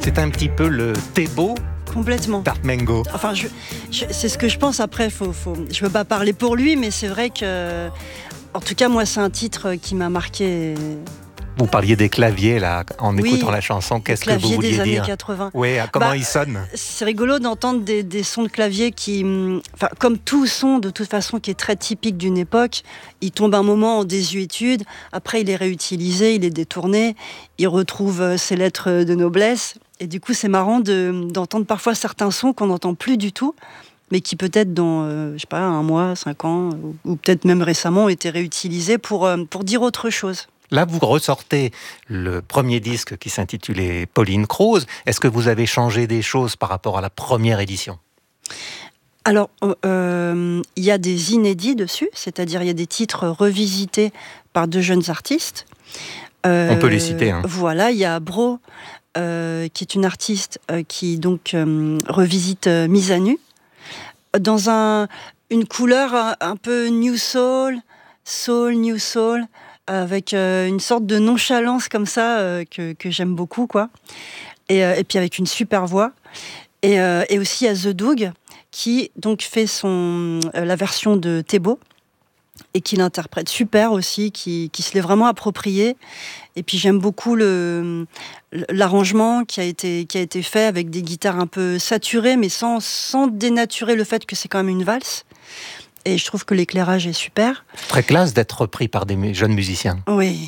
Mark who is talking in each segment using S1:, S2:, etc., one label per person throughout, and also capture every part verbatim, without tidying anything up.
S1: C'est un petit peu le Thébault
S2: Complètement.
S1: d'Artmengo.
S2: Enfin, je, je, c'est ce que je pense. Après, faut, faut, je ne veux pas parler pour lui, mais c'est vrai que, en tout cas, moi, c'est un titre qui m'a marqué.
S1: Vous parliez des claviers là, en
S2: Oui,
S1: écoutant la chanson. Qu'est-ce que vous
S2: clavier
S1: vouliez
S2: des
S1: dire
S2: années quatre-vingts.
S1: Oui, comment
S2: Bah,
S1: ils sonnent.
S2: C'est rigolo d'entendre des, des sons de clavier qui, enfin, comme tout son de toute façon qui est très typique d'une époque, il tombe un moment en désuétude. Après, il est réutilisé, il est détourné, il retrouve ses lettres de noblesse. Et du coup, c'est marrant de, d'entendre parfois certains sons qu'on n'entend plus du tout, mais qui peut-être dans, euh, je sais pas, un mois, cinq ans, ou, ou peut-être même récemment, ont été réutilisés pour, euh, pour dire autre chose.
S1: Là, vous ressortez le premier disque qui s'intitulait Pauline Croze. Est-ce que vous avez changé des choses par rapport à la première édition ?
S2: Alors, euh, il y a des inédits dessus, c'est-à-dire il y a des titres revisités par deux jeunes artistes. Euh,
S1: On peut les citer. Hein.
S2: Voilà, il y a Bro, euh, qui est une artiste euh, qui donc euh, revisite euh, Mise à nu dans un, une couleur un, un peu new soul, soul, new soul, avec euh, une sorte de nonchalance comme ça euh, que, que j'aime beaucoup, quoi. Et, euh, et puis avec une super voix. Et, euh, et aussi il y a The Doug qui donc fait son, euh, la version de Thébault et qui l'interprète super aussi, qui, qui se l'est vraiment approprié. Et puis j'aime beaucoup le, l'arrangement qui a été, qui a été fait avec des guitares un peu saturées, mais sans, sans dénaturer le fait que c'est quand même une valse. Et je trouve que l'éclairage est super.
S1: Très classe d'être repris par des jeunes musiciens.
S2: Oui.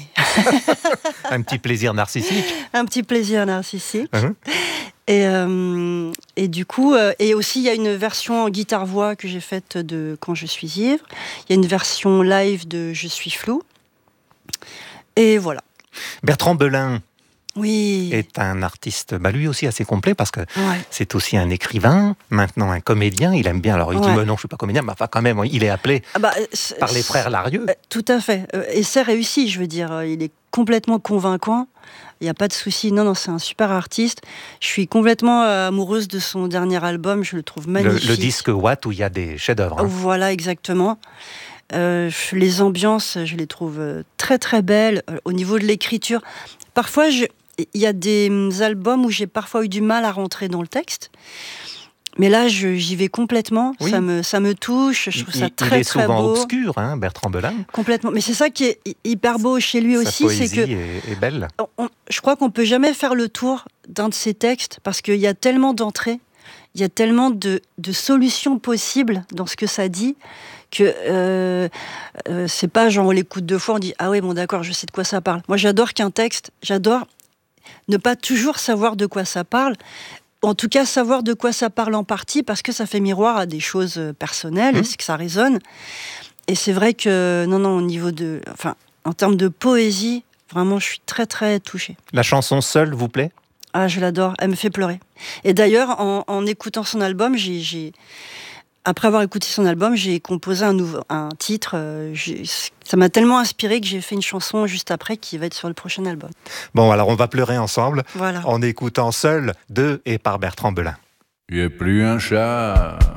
S1: Un petit plaisir narcissique.
S2: Un petit plaisir narcissique.
S1: Uh-huh.
S2: Et, euh, et du coup, euh, et aussi il y a une version en guitare-voix que j'ai faite de Quand je suis ivre. Il y a une version live de Je suis flou. Et voilà.
S1: Bertrand Belin.
S2: Oui.
S1: Est un artiste, bah lui aussi assez complet parce que
S2: ouais.
S1: c'est aussi un écrivain, maintenant un comédien. Il aime bien. Alors il dit
S2: ouais.
S1: mais non, je suis pas comédien, mais enfin quand même, il est appelé
S2: ah bah,
S1: par les frères Larieux.
S2: Euh, tout à fait. Euh, et c'est réussi, je veux dire. Il est complètement convaincant. Il n'y a pas de souci. Non, non, c'est un super artiste. Je suis complètement euh, amoureuse de son dernier album. Je le trouve magnifique.
S1: Le, le disque Watt où il y a des chefs-d'œuvre. Hein.
S2: Voilà, exactement. Euh, les ambiances, je les trouve très très belles. Euh, au niveau de l'écriture, parfois, je il y a des albums où j'ai parfois eu du mal à rentrer dans le texte. Mais là, je, j'y vais complètement. Oui. Ça me, ça me touche. Je trouve
S1: il,
S2: ça très,
S1: il
S2: très beau.
S1: Il est souvent obscur, hein, Bertrand Belin.
S2: Complètement. Mais c'est ça qui est hyper beau chez lui
S1: Sa
S2: aussi.
S1: poésie
S2: c'est que
S1: est, est belle.
S2: On, je crois qu'on peut jamais faire le tour d'un de ses textes parce qu'il y a tellement d'entrées, il y a tellement de, de solutions possibles dans ce que ça dit que euh, euh, c'est pas genre on l'écoute deux fois, on dit ah oui bon d'accord, je sais de quoi ça parle. Moi j'adore qu'un texte, j'adore ne pas toujours savoir de quoi ça parle. En tout cas, savoir de quoi ça parle en partie, parce que ça fait miroir à des choses personnelles, mmh. et c'est que ça résonne. Et c'est vrai que, non, non, au niveau de... Enfin, en termes de poésie, vraiment, je suis très, très touchée.
S1: La chanson Seule vous plaît ?
S2: Ah, je l'adore. Elle me fait pleurer. Et d'ailleurs, en, en écoutant son album, j'ai... j'ai... Après avoir écouté son album, j'ai composé un, nouveau, un titre. Euh, ça m'a tellement inspiré que j'ai fait une chanson juste après qui va être sur le prochain album.
S1: Bon, alors on va pleurer ensemble
S2: voilà.
S1: en écoutant Seul de et par Bertrand Belin.
S3: Tu es plus un chat.